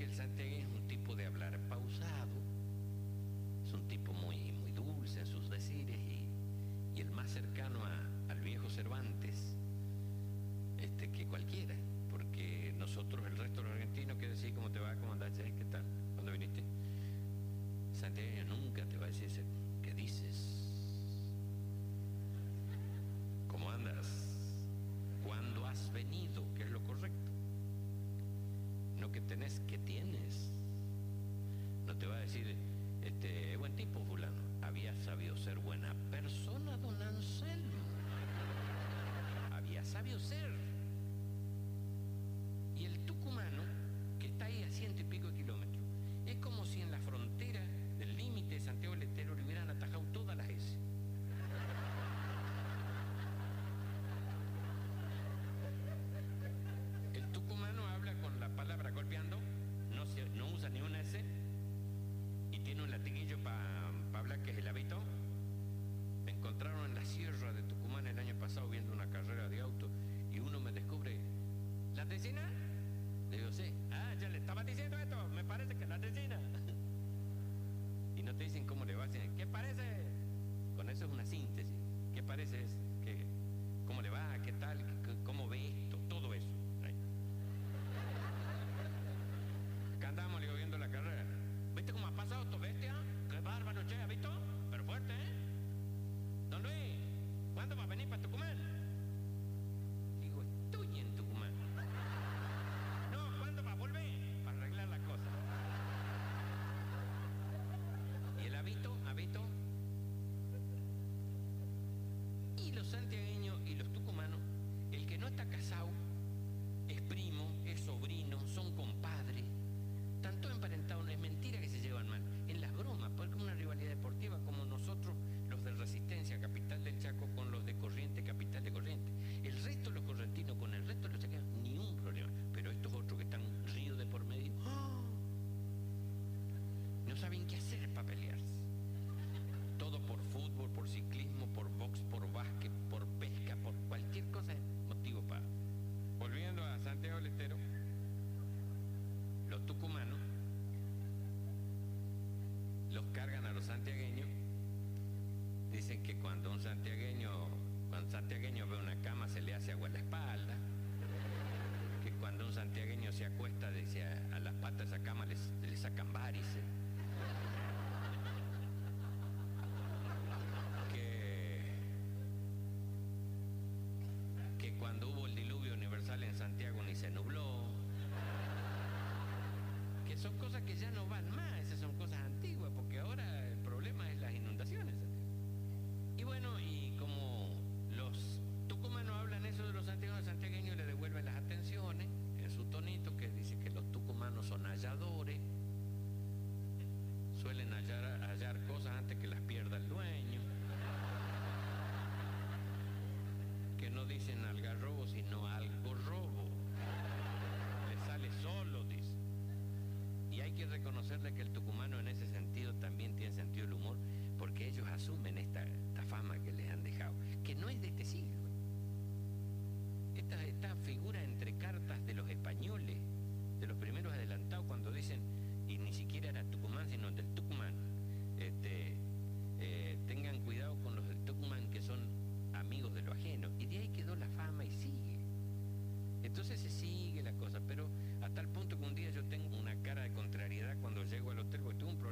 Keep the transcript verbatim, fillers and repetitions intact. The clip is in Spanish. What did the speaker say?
que el santiagueño es un tipo de hablar pausado, es un tipo muy, muy dulce en sus decires y, y el más cercano a, al viejo Cervantes este, que cualquiera, porque nosotros, el resto de los argentinos, que decir cómo te va, cómo andás, ¿qué tal? ¿Cuándo viniste? Santiagueño nunca te va a decir ese, ¿qué dices? ¿Cómo andas? ¿Cuándo has venido? ¿Qué es lo correcto? No que tenés, ¿qué tienes? No te va a decir, este, buen tipo fulano, había sabido ser buena persona, don Anselmo. Había sabido ser. Y el tucumano, que está ahí a ciento y pico de kilómetros, es como si en la frontera del límite de Santiago del Estero le hubieran atajado todas las S. El tucumano habla con la palabra golpeando, no, se, no usa ni una S, y tiene un latiguillo para pa hablar, que es el hábito. Me encontraron en la sierra de Tucumán el año pasado viendo una carrera de auto y uno me descubre, ¿la tesina? Le digo, sí. Ah, ya le estaba diciendo esto, me parece que la tesina. Y no te dicen cómo le va, dicen, ¿qué parece? Con eso es una síntesis. ¿Qué parece? Es que, ¿cómo le va? ¿Qué tal? ¿Cómo ve esto? Todo eso. Ahí. Acá andamos, le digo, viendo la carrera. ¿Viste cómo ha pasado esto, bestia? ¡Qué bárbaro, che! ¿Has visto? Pero fuerte, ¿eh? Don Luis, ¿cuándo va a venir para Tucumán? Digo, estoy en Tucumán. No, ¿cuándo va a volver? Para arreglar la cosa. ¿Y el hábito? ¿Hábito? Y los santiagueños y los tucumanos, el que no está casado, es primo, es sobrino, son compadres, tanto emparentados, no es mentira que se llevan mal. En las bromas, porque es una rivalidad deportiva, como nosotros, los de Resistencia, capital del Chaco, con los de Corriente, capital de Corriente. El resto de los correntinos con el resto de los chaqueños, ni un problema. Pero estos otros que están ríos de por medio, ¡oh!, no saben qué hacer para pelearse. Todo por fútbol, por ciclismo, por box, por básquet, por pesca, por cualquier cosa es motivo para. Volviendo a Santiago del Estero, los tucumanos los cargan a los santiagueños. Dicen que cuando un santiagueño, cuando un santiagueño ve una cama se le hace agua a la espalda. Que cuando un santiagueño se acuesta, dice, a, a las patas de esa cama les, le sacan varices. Que, que cuando hubo el diluvio universal en Santiago ni se nubló. Que son cosas que ya no van más, esas son cosas antiguas, porque ahora el problema es las inundaciones. Y bueno, y como los tucumanos hablan eso de los santiagueños, los santiagueños le devuelven las atenciones en su tonito, que dice que los tucumanos son halladores, suelen hallar, hallar cosas antes que las pierda el dueño, que no dicen algarrobo sino algo robo, le sale solo, dice. Y hay que reconocerle que el tucumano en ese sentido también tiene sentido del humor, porque ellos asumen esta, esta fama que les han dejado, que no es de este siglo. Esta, esta figura entre cartas de los españoles, de los primeros adelantados, cuando dicen, y ni siquiera era Tucumán, sino del Tucumán, este, eh, tengan cuidado con los del Tucumán, que son amigos de lo ajeno. Y de ahí quedó la fama y sigue. Entonces se sigue la cosa, pero a tal punto que un día yo tengo una cara de contrariedad cuando llego al hotel, porque tuve un problema